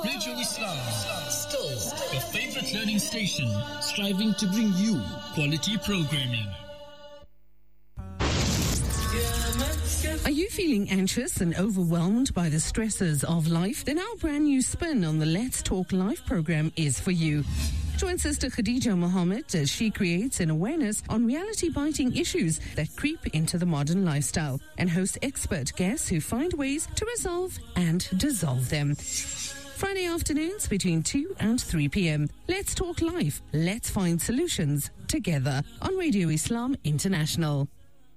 Radio Islam, still your favorite learning station, striving to bring you quality programming. Are you feeling anxious and overwhelmed by the stresses of life? Then our brand new spin on the Let's Talk Live program is for you. Join Sister Khadija Mohammed as she creates an awareness on reality-biting issues that creep into the modern lifestyle and host expert guests who find ways to resolve and dissolve them. Friday afternoons between 2 and 3 p.m. Let's Talk Live. Let's find solutions together on Radio Islam International.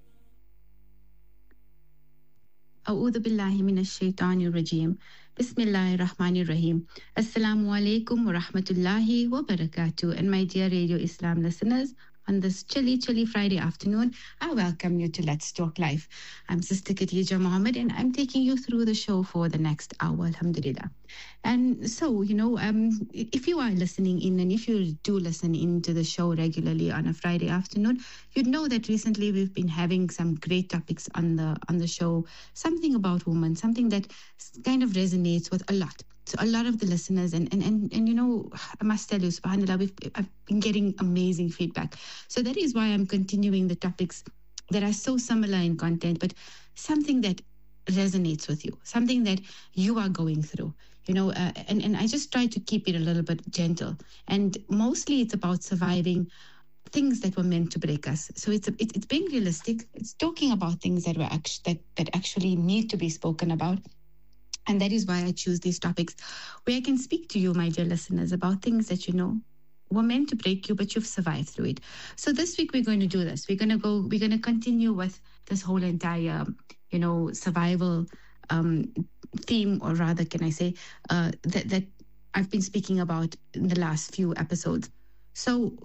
أعوذ بالله من الشيطان الرجيم بسم الله الرحمن الرحيم Assalamu alaikum wa rahmatullahi wa barakatuh. And my dear Radio Islam listeners, on this chilly Friday afternoon, I welcome you to Let's Talk Live. I'm Sister Khadija Mohammed and I'm taking you through the show for the next hour, alhamdulillah. And so, if you are listening in and if you do listen into the show regularly on a Friday afternoon, you'd know that recently we've been having some great topics on the show, something about women, something that kind of resonates with a lot. So a lot of the listeners and I must tell you, subhanAllah, I've been getting amazing feedback. So that is why I'm continuing the topics that are so similar in content, but something that resonates with you, something that you are going through, and I just try to keep it a little bit gentle. And mostly it's about surviving things that were meant to break us. So it's being realistic. It's talking about things that that actually need to be spoken about. And that is why I choose these topics where I can speak to you, my dear listeners, about things that were meant to break you, but you've survived through it. So this week we're going to do this. We're going to continue with this whole entire, survival theme, or rather, can I say, that I've been speaking about in the last few episodes. So,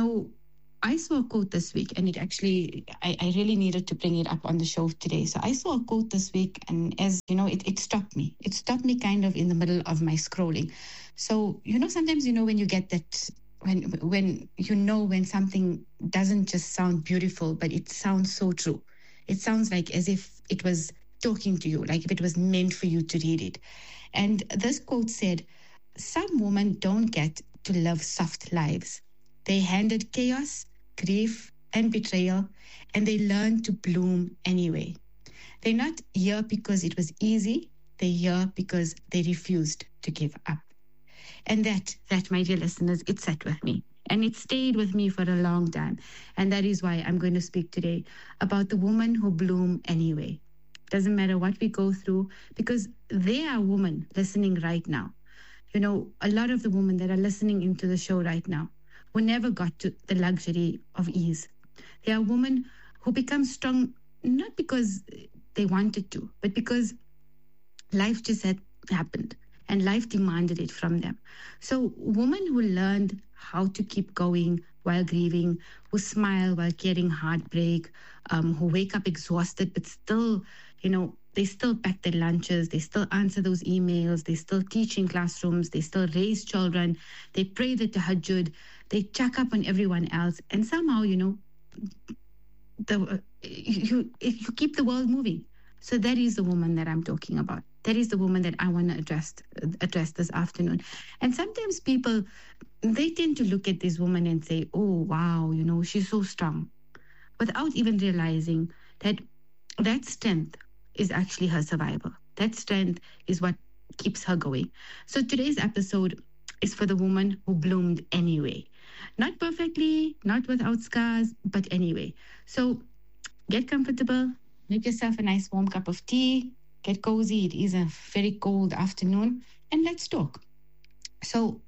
I saw a quote this week, and it actually, I really needed to bring it up on the show today. So I saw a quote this week, and as it stopped me. It stopped me kind of in the middle of my scrolling. So, sometimes, when you get that, when something doesn't just sound beautiful, but it sounds so true. It sounds like as if it was talking to you, like if it was meant for you to read it. And this quote said, "Some women don't get to live soft lives. They handled chaos, grief, and betrayal, and they learned to bloom anyway. They're not here because it was easy. They're here because they refused to give up." And that, my dear listeners, it sat with me. And it stayed with me for a long time. And that is why I'm going to speak today about the women who bloom anyway. Doesn't matter what we go through, because there are women listening right now. A lot of the women that are listening into the show right now who never got to the luxury of ease. There are women who become strong not because they wanted to, but because life just had happened and life demanded it from them. So women who learned how to keep going while grieving, who smile while carrying heartbreak, who wake up exhausted, but still, they still pack their lunches, they still answer those emails, they still teach in classrooms, they still raise children, they pray the tahajjud, they check up on everyone else, and somehow, you keep the world moving. So that is the woman that I'm talking about. That is the woman that I want to address this afternoon. And sometimes people, they tend to look at this woman and say, "Oh, wow, she's so strong," without even realizing that strength is actually her survival. That strength is what keeps her going. So today's episode is for the woman who bloomed anyway. Not perfectly, not without scars, but anyway. So get comfortable, make yourself a nice warm cup of tea, get cozy. It is a very cold afternoon, and let's talk. So,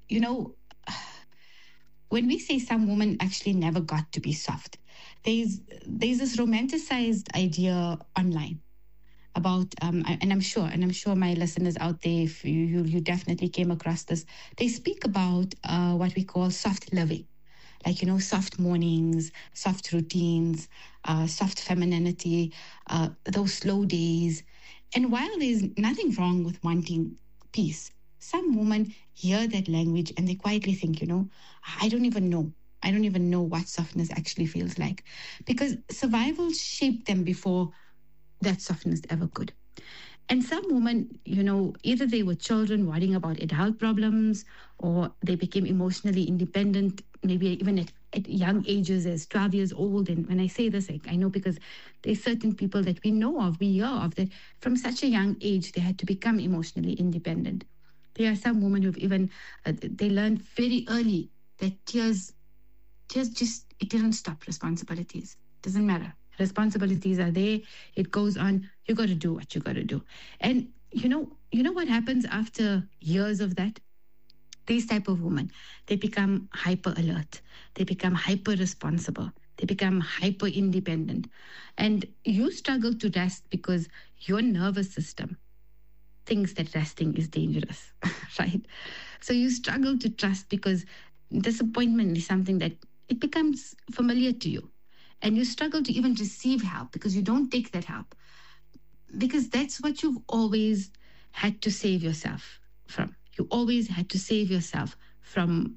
when we say some women actually never got to be soft, there's this romanticized idea online about, and I'm sure my listeners out there, if you definitely came across this, they speak about what we call soft living, like, soft mornings, soft routines, soft femininity, those slow days. And while there's nothing wrong with wanting peace, some women hear that language and they quietly think, I don't even know what softness actually feels like, because survival shaped them before that softness ever could. And some women, either they were children worrying about adult problems, or they became emotionally independent, maybe even at young ages, as 12 years old. And when I say this, I know because there's certain people that we know of, we hear of, that from such a young age, they had to become emotionally independent. There are some women who've even, they learned very early that tears just, it didn't stop responsibilities. Doesn't matter. Responsibilities are there. It goes on. You got to do what you got to do. And you know what happens after years of that? These type of women, they become hyper alert. They become hyper responsible. They become hyper independent. And you struggle to rest because your nervous system thinks that resting is dangerous, right? So you struggle to trust because disappointment is something that it becomes familiar to you. And you struggle to even receive help because you don't take that help. Because that's what you've always had to save yourself from. You always had to save yourself from,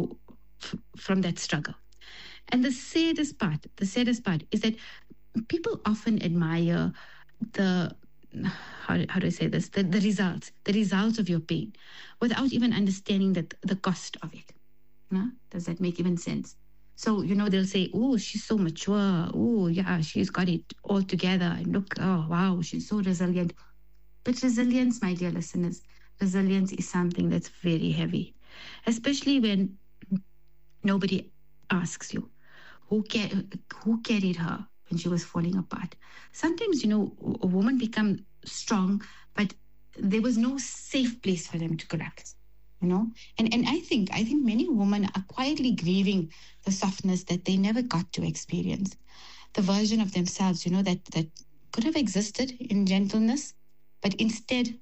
from that struggle. And the saddest part is that people often admire how do I say this? The results of your pain without even understanding the cost of it. Does that make even sense? So, they'll say, oh, she's so mature. Oh, yeah, she's got it all together. And look, oh, wow, she's so resilient. But resilience, my dear listeners, resilience is something that's very heavy, especially when nobody asks you who carried her when she was falling apart. Sometimes, a woman becomes strong, but there was no safe place for them to collapse. And I think many women are quietly grieving the softness that they never got to experience, the version of themselves, that could have existed in gentleness, but instead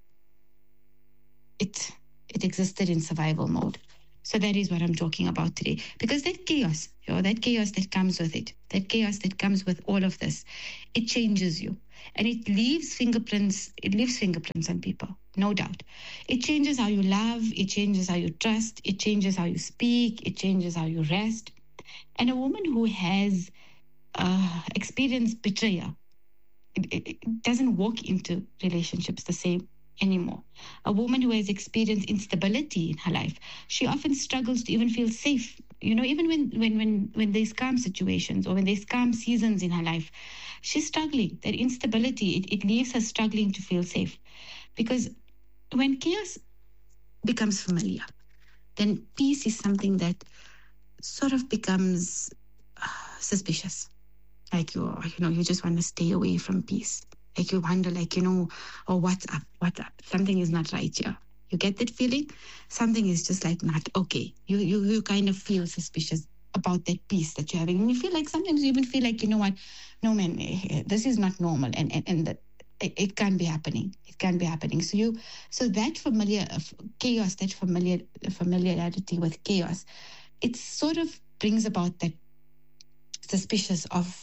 it existed in survival mode. So that is what I'm talking about today, because that chaos that comes with it, that chaos that comes with all of this, it changes you. And it leaves fingerprints on people, no doubt. It changes how you love, it changes how you trust, it changes how you speak, it changes how you rest. And a woman who has experienced betrayal, it doesn't walk into relationships the same anymore. A woman who has experienced instability in her life, she often struggles to even feel safe. Even when there's calm situations or when there's calm seasons in her life, she's struggling. That instability, it leaves her struggling to feel safe. Because when chaos becomes familiar, then peace is something that sort of becomes suspicious. Like you just want to stay away from peace. Like you wonder, oh, what's up? Something is not right here. You get that feeling? Something is just like not okay. You kind of feel suspicious about that peace that you're having. And you feel like sometimes you even feel like, what? No, man, this is not normal. And that it can't be happening. It can't be happening. So that familiar chaos, that familiarity with chaos, it sort of brings about that suspicions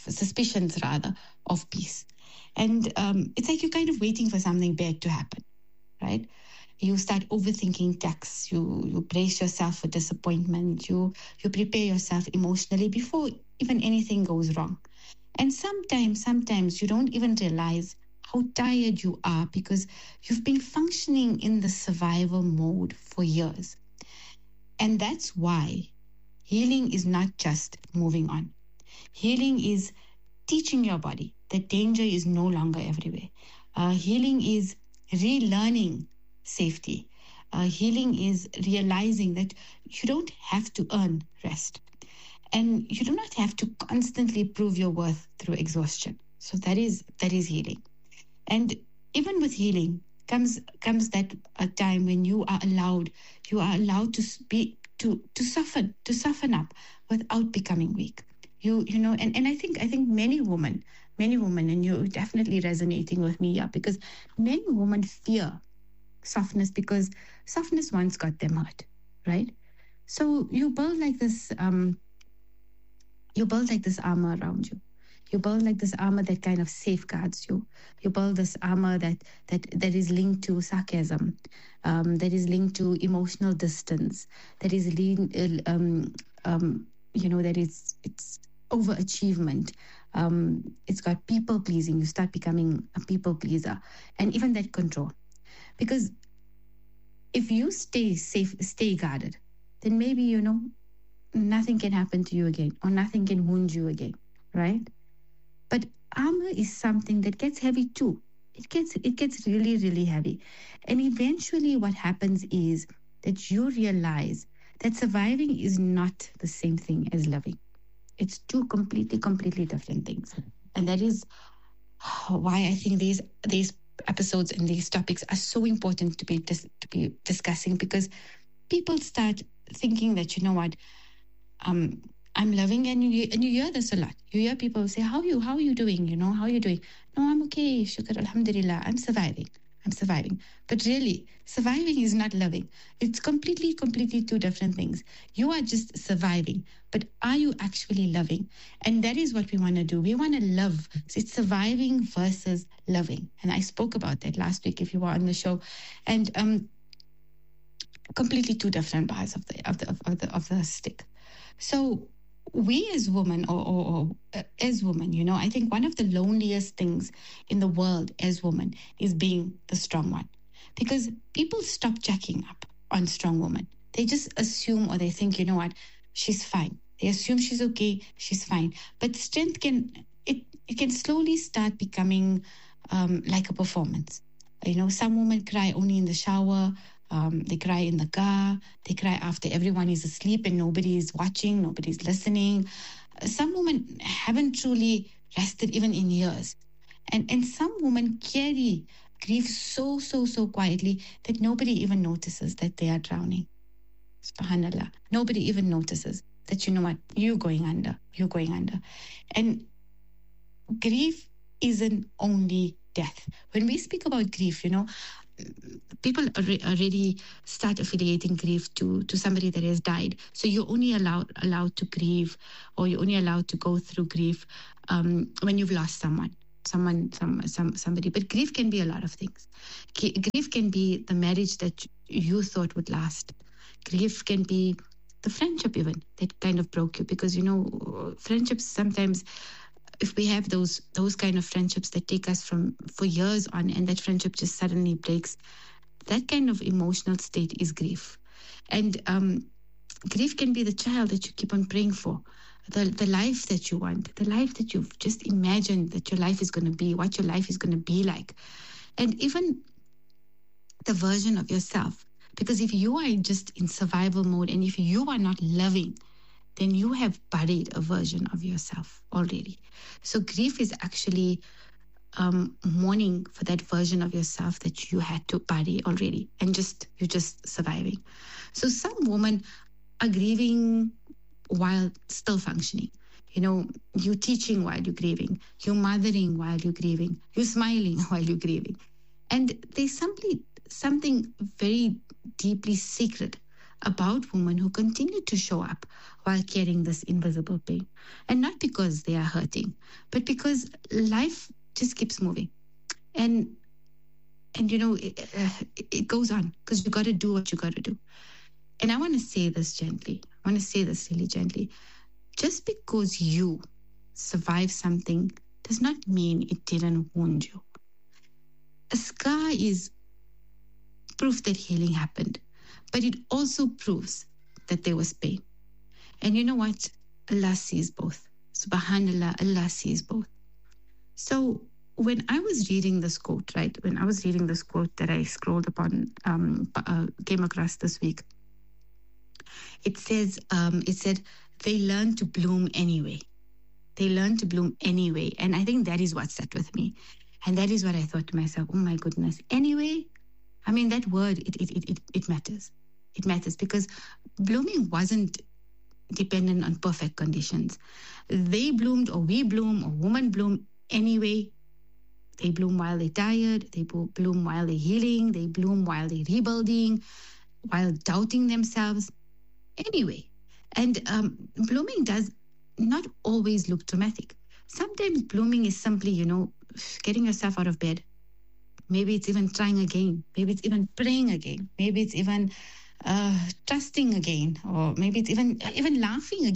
of peace. And it's like you're kind of waiting for something bad to happen, right? You start overthinking texts. You brace yourself for disappointment. You prepare yourself emotionally before even anything goes wrong. And sometimes you don't even realize how tired you are because you've been functioning in the survival mode for years. And that's why healing is not just moving on. Healing is teaching your body that danger is no longer everywhere. Healing is relearning safety. Healing is realizing that you don't have to earn rest. And you do not have to constantly prove your worth through exhaustion. So that is healing. And even with healing comes that a time when you are allowed to speak, to soften up without becoming weak. And I think many women, and you're definitely resonating with me here, because many women fear softness because softness once got them hurt, right? So you build like this armor around you. You build like this armor that kind of safeguards you. You build this armor that is linked to sarcasm, that is linked to emotional distance, that is it's overachievement, It's got people pleasing. You start becoming a people pleaser, and even that control. Because if you stay safe, stay guarded, then maybe, nothing can happen to you again, or nothing can wound you again, right? But armor is something that gets heavy too. It gets really, really heavy. And eventually what happens is that you realize that surviving is not the same thing as loving. It's two completely different things. And that is why I think these episodes and these topics are so important to be discussing, because people start thinking that, I'm loving, and you hear this a lot. You hear people say, how are you doing? How are you doing? No, I'm okay. Shukr, alhamdulillah. I'm surviving. But really, surviving is not loving. It's completely two different things. You are just surviving, but are you actually loving? And that is what we want to do. We want to love. So it's surviving versus loving. And I spoke about that last week if you were on the show. And completely two different parts of the stick. So we as women, or as women, I think one of the loneliest things in the world as women is being the strong one, because people stop checking up on strong women. They just assume, or they think, she's fine. They assume she's okay, she's fine. But strength it can slowly start becoming like a performance. Some women cry only in the shower. They cry in the car. They cry after everyone is asleep and nobody is watching, nobody's listening. Some women haven't truly rested even in years. And some women carry grief so quietly that nobody even notices that they are drowning. Subhanallah. Nobody even notices that, you're going under. And grief isn't only death. When we speak about grief, people already start affiliating grief to somebody that has died. So you're only allowed to grieve, or you're only allowed to go through grief when you've lost somebody. But grief can be a lot of things. Grief can be the marriage that you thought would last. Grief can be the friendship even that kind of broke you, because friendships sometimes, if we have those kind of friendships that take us for years on, and that friendship just suddenly breaks, that kind of emotional state is grief. And grief can be the child that you keep on praying for, the life that you want, the life that you've just imagined that your life is going to be, what your life is going to be like. And even the version of yourself. Because if you are just in survival mode, and if you are not loving, then you have buried a version of yourself already. So grief is actually mourning for that version of yourself that you had to bury already, and you're just surviving. So some women are grieving while still functioning. You're teaching while you're grieving. You're mothering while you're grieving. You're smiling while you're grieving. And there's something very deeply sacred about women who continue to show up while carrying this invisible pain. And not because they are hurting, but because life just keeps moving. And it goes on, because you got to do what you got to do. And I want to say this gently. I want to say this really gently. Just because you survive something does not mean it didn't wound you. A scar is proof that healing happened, but it also proves that there was pain. And you know what? Allah sees both. Subhanallah, Allah sees both. So when I was reading this quote, right? When I was reading this quote that I scrolled upon, came across this week, it said, they learn to bloom anyway. They learn to bloom anyway. And I think that is what sat with me. And that is what I thought to myself, oh my goodness. Anyway, I mean, that word, it matters. It matters because blooming wasn't dependent on perfect conditions. They bloomed, or we bloom, or women bloom anyway. They bloom while they're tired. They bloom while they're healing. They bloom while they're rebuilding, while doubting themselves. Anyway, and blooming does not always look dramatic. Sometimes blooming is simply, getting yourself out of bed. Maybe it's even trying again. Maybe it's even praying again. Maybe it's even trusting again, or maybe it's even laughing again.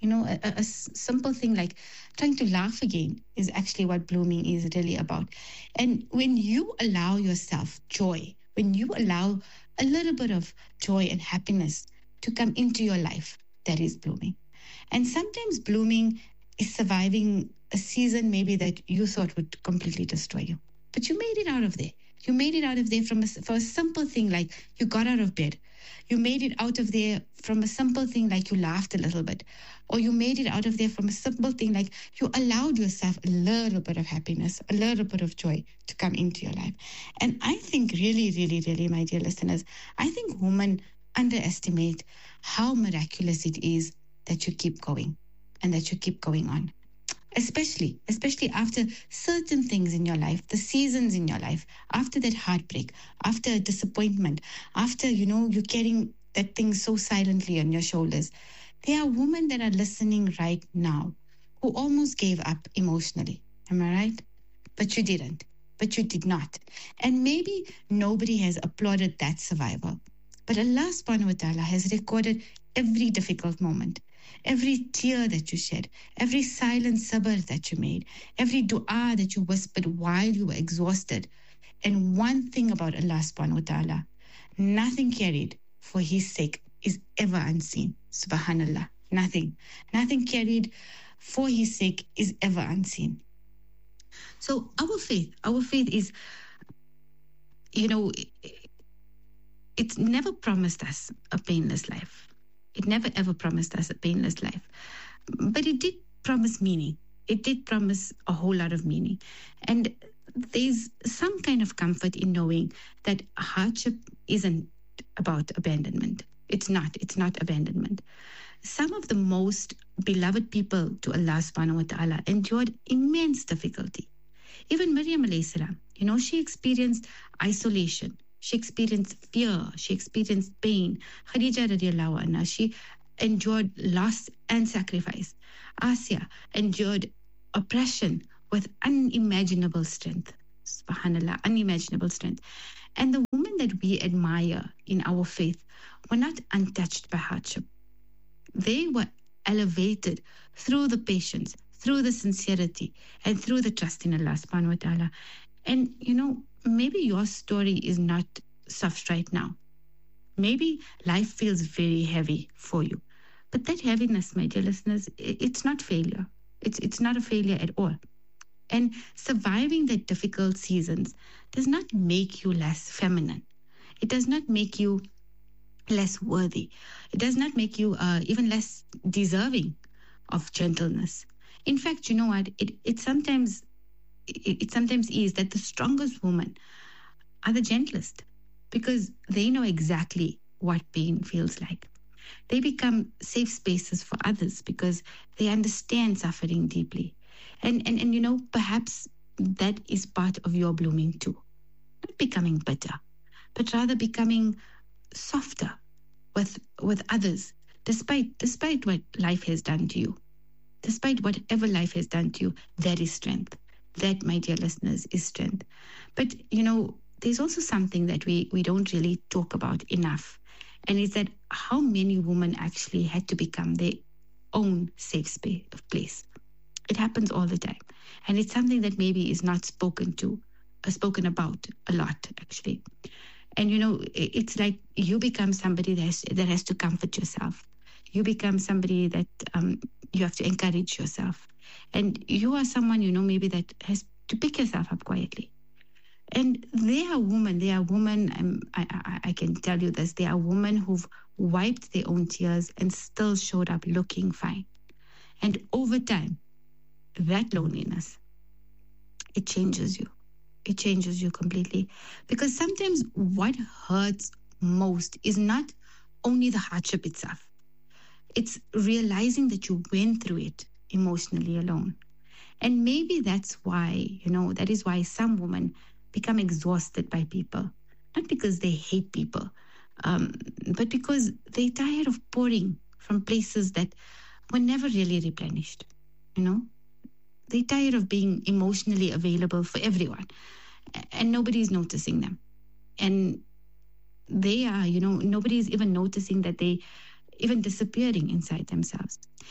Simple thing like trying to laugh again is actually what blooming is really about. And when you allow yourself joy, when you allow a little bit of joy and happiness to come into your life, that is blooming. And sometimes blooming is surviving a season maybe that you thought would completely destroy you. But you made it out of there. You made it out of there for a simple thing like you got out of bed. You made it out of there from a simple thing like you laughed a little bit. Or you made it out of there from a simple thing like you allowed yourself a little bit of happiness, a little bit of joy to come into your life. And I think really, really, really, my dear listeners, I think women underestimate how miraculous it is that you keep going and that you keep going on. Especially after certain things in your life, the seasons in your life, after that heartbreak, after a disappointment, after, you're carrying that thing so silently on your shoulders. There are women that are listening right now who almost gave up emotionally. Am I right? But you didn't. But you did not. And maybe nobody has applauded that survival. But Allah subhanahu wa ta'ala has recorded every difficult moment. Every tear that you shed, every silent sabr that you made, every dua that you whispered while you were exhausted. And one thing about Allah subhanahu wa ta'ala, nothing carried for his sake is ever unseen. Subhanallah. Nothing carried for his sake is ever unseen. So our faith is, it's never promised us a painless life. It never ever promised us a painless life. But it did promise meaning. It did promise a whole lot of meaning. And there's some kind of comfort in knowing that hardship isn't about abandonment. It's not abandonment. Some of the most beloved people to Allah subhanahu wa ta'ala endured immense difficulty. Even Maryam alayhi salam, she experienced isolation. She experienced fear. She experienced pain. Khadija radiallahu anha, she endured loss and sacrifice. Asya endured oppression with unimaginable strength. Subhanallah, unimaginable strength. And the women that we admire in our faith were not untouched by hardship. They were elevated through the patience, through the sincerity, and through the trust in Allah subhanahu wa ta'ala. And, maybe your story is not soft right now. Maybe life feels very heavy for you. But that heaviness, my dear listeners, it's not failure. It's not a failure at all. And surviving the difficult seasons does not make you less feminine. It does not make you less worthy. It does not make you even less deserving of gentleness. In fact, you know what? It sometimes is that the strongest women are the gentlest because they know exactly what pain feels like. They become safe spaces for others because they understand suffering deeply. And perhaps that is part of your blooming too. Not becoming bitter, but rather becoming softer with others, despite what life has done to you. Despite whatever life has done to you, that is strength. That, my dear listeners, is strength. But, there's also something that we don't really talk about enough. And it's that how many women actually had to become their own safe place. It happens all the time. And it's something that maybe is not spoken about a lot, actually. And, it's like you become somebody that has to comfort yourself. You become somebody that you have to encourage yourself. And you are someone, maybe that has to pick yourself up quietly. And there are women, I can tell you this, there are women who've wiped their own tears and still showed up looking fine. And over time, that loneliness, it changes you. It changes you completely. Because sometimes what hurts most is not only the hardship itself. It's realizing that you went through it emotionally alone. And maybe that's why, that is why some women become exhausted by people. Not because they hate people, but because they're tired of pouring from places that were never really replenished. They're tired of being emotionally available for everyone. And nobody's noticing them. And they are, nobody's even noticing that they even disappearing inside themselves.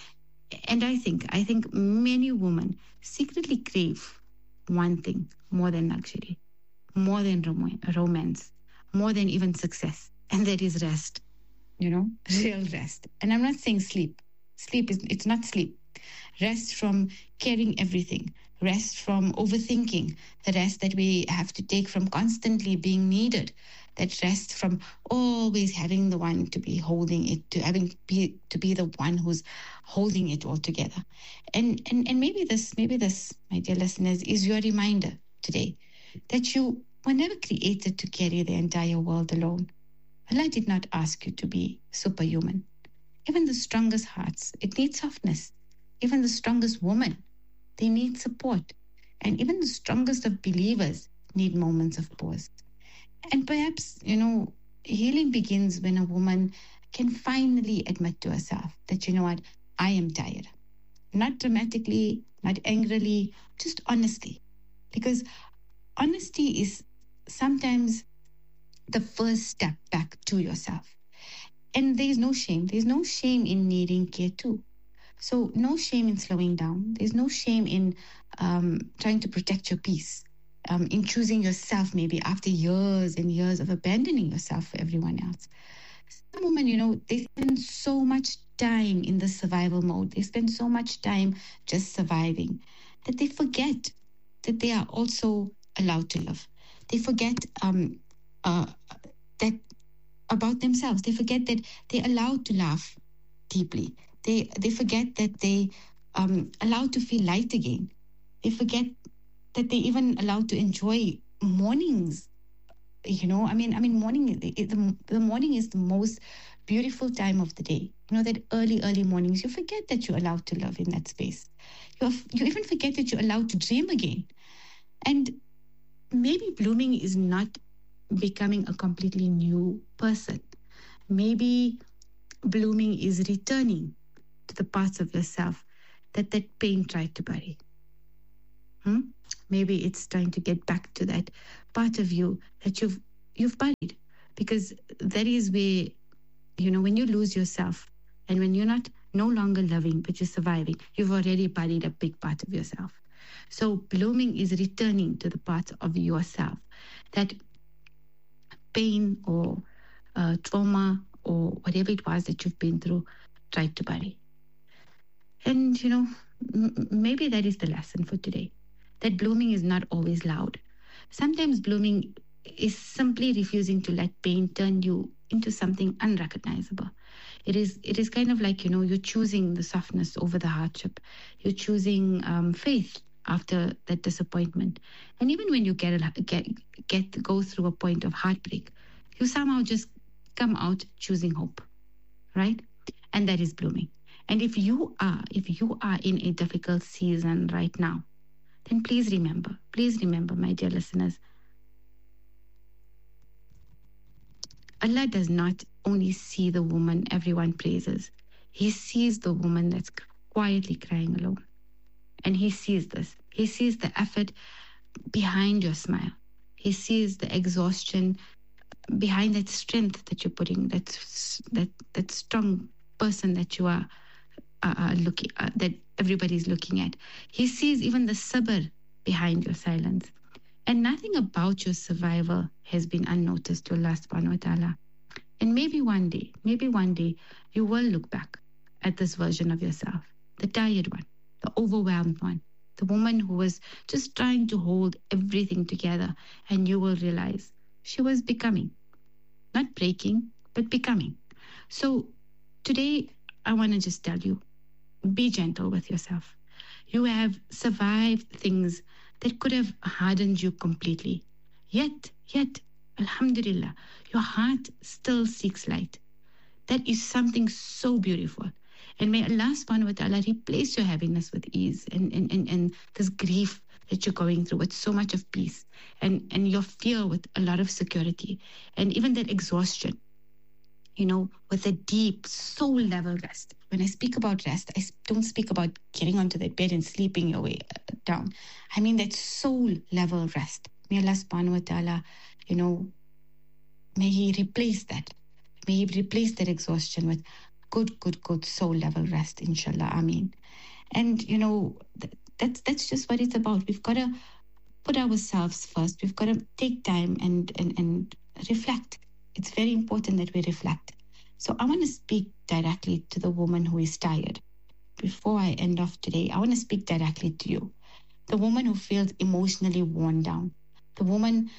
And I think many women secretly crave one thing more than luxury, more than romance, more than even success, and that is rest. Real rest. And I'm not saying sleep. It's not sleep. Rest from carrying everything, rest from overthinking, the rest that we have to take from constantly being needed, that rest from always having the one to be holding it, to be the one who's holding it all together. And maybe this, my dear listeners, is your reminder today that you were never created to carry the entire world alone. Allah did not ask you to be superhuman. Even the strongest hearts, it needs softness. Even the strongest women, they need support. And even the strongest of believers need moments of pause. And perhaps, healing begins when a woman can finally admit to herself that, you know what, I am tired. Not dramatically, not angrily, just honestly. Because honesty is sometimes the first step back to yourself. And there's no shame. There's no shame in needing care too. So no shame in slowing down. There's no shame in trying to protect your peace, in choosing yourself maybe after years and years of abandoning yourself for everyone else. Some women, they spend so much time in the survival mode. They spend so much time just surviving that they forget that they are also allowed to love. They forget that about themselves. They forget that they're allowed to laugh deeply. They forget that they allowed to feel light again. They forget that they even allowed to enjoy mornings. Morning. The morning is the most beautiful time of the day. That early mornings. You forget that you're allowed to love in that space. You even forget that you're allowed to dream again. And maybe blooming is not becoming a completely new person. Maybe blooming is returning to the parts of yourself that pain tried to bury. Maybe it's trying to get back to that part of you that you've buried, because that is where, when you lose yourself and when you're no longer loving but you're surviving, you've already buried a big part of yourself. So blooming is returning to the parts of yourself that pain or trauma or whatever it was that you've been through tried to bury. And, maybe that is the lesson for today, that blooming is not always loud. Sometimes blooming is simply refusing to let pain turn you into something unrecognizable. It is kind of like, you're choosing the softness over the hardship. You're choosing faith after that disappointment. And even when you go through a point of heartbreak, you somehow just come out choosing hope, right? And that is blooming. And if you are in a difficult season right now, then please remember, my dear listeners, Allah does not only see the woman everyone praises. He sees the woman that's quietly crying alone. And he sees this. He sees the effort behind your smile. He sees the exhaustion behind that strength that you're putting, that strong person that you are looking that everybody's looking at. He sees even the sabr behind your silence. And nothing about your survival has been unnoticed to Allah subhanahu wa ta'ala. And maybe one day, you will look back at this version of yourself, the tired one, the overwhelmed one, the woman who was just trying to hold everything together, and you will realize she was becoming, not breaking, but becoming. So today, I want to just tell you, be gentle with yourself. You have survived things that could have hardened you completely. Yet, alhamdulillah, your heart still seeks light. That is something so beautiful. And may Allah subhanahu wa ta'ala replace your heaviness with ease and this grief that you're going through with so much of peace, and your fear with a lot of security, and even that exhaustion, with a deep soul level rest. When I speak about rest, I don't speak about getting onto that bed and sleeping your way down. I mean that soul level rest. May Allah subhanahu wa ta'ala, may He replace that. May He replace that exhaustion with good soul level rest, inshallah. Ameen. And that's just what it's about. We've got to put ourselves first. We've got to take time and reflect. It's very important that we reflect. So I want to speak directly to the woman who is tired. Before I end off today, I want to speak directly to you. The woman who feels emotionally worn down. The woman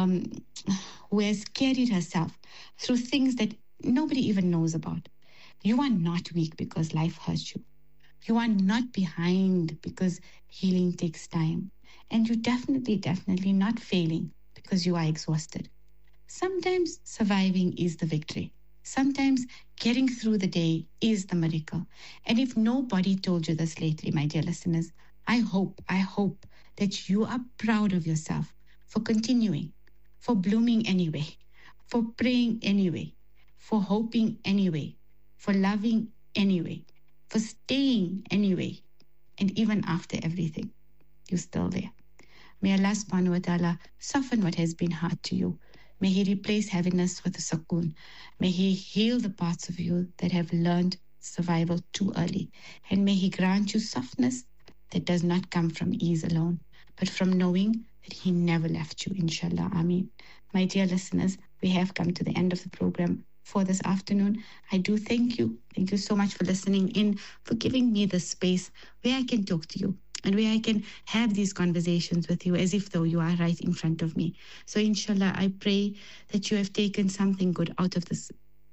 who has carried herself through things that nobody even knows about. You are not weak because life hurts you. You are not behind because healing takes time. And you're definitely not failing because you are exhausted. Sometimes surviving is the victory. Sometimes getting through the day is the miracle. And if nobody told you this lately, my dear listeners, I hope that you are proud of yourself for continuing, for blooming anyway, for praying anyway, for hoping anyway, for loving anyway, for staying anyway. And even after everything, you're still there. May Allah subhanahu wa ta'ala soften what has been hard to you. May He replace heaviness with a sukoon. May He heal the parts of you that have learned survival too early. And may He grant you softness that does not come from ease alone, but from knowing that He never left you, inshallah. Ameen. My dear listeners, we have come to the end of the program for this afternoon. I do thank you. Thank you so much for listening in, for giving me the space where I can talk to you and where I can have these conversations with you as if though you are right in front of me. So inshallah, I pray that you have taken something good out of this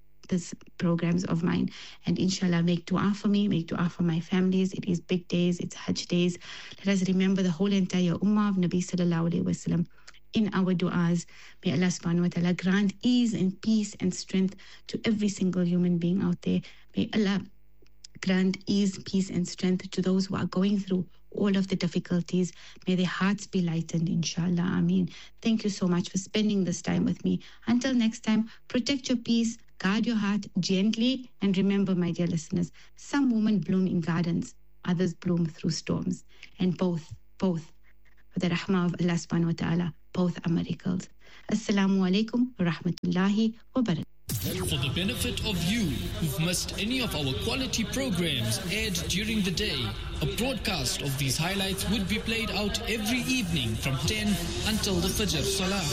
programs of mine, and inshallah make dua for me, make dua for my families. It is big days, it's Hajj days. Let us remember the whole entire ummah of Nabi sallallahu alaihi wasallam in our du'as. May Allah subhanahu wa ta'ala grant ease and peace and strength to every single human being out there. May Allah grant ease, peace and strength to those who are going through all of the difficulties. May their hearts be lightened, inshallah. Ameen. Thank you so much for spending this time with me. Until next time, protect your peace, guard your heart gently, and remember, my dear listeners, some women bloom in gardens, others bloom through storms, and both, with the rahmah of Allah subhanahu wa ta'ala, both are miracles. Assalamu alaikum wa rahmatullahi wa barakatuh. For the benefit of you who've missed any of our quality programs aired during the day, a broadcast of these highlights would be played out every evening from 10 until the Fajr Salah.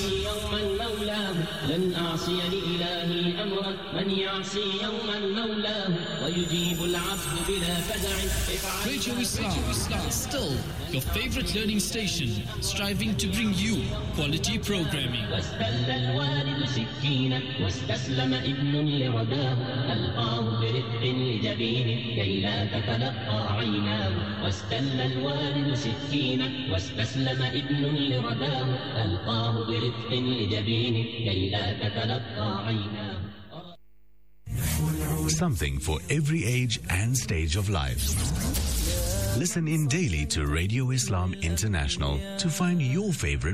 Radio Islam, still your favorite learning station, striving to bring you quality programming. واستسلم ابن لرداه ألقاه برفق لجبينه كي لا تتلقى عيناه واستل الوالد سكينا واستسلم ابن لرداه ألقاه برفق لجبينه كي لا تتلقى عيناه. Something for every age and stage of life. Listen in daily to Radio Islam International to find your favorite